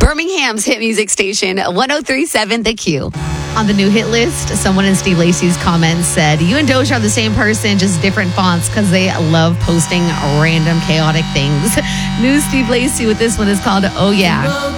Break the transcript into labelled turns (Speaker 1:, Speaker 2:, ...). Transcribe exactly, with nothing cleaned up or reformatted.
Speaker 1: Birmingham's hit music station, one oh three point seven The Q.
Speaker 2: On the new hit list, someone in Steve Lacy's comments said, you and Doja are the same person, just different fonts because they love posting random chaotic things. New Steve Lacy with this one is called Oh Yeah.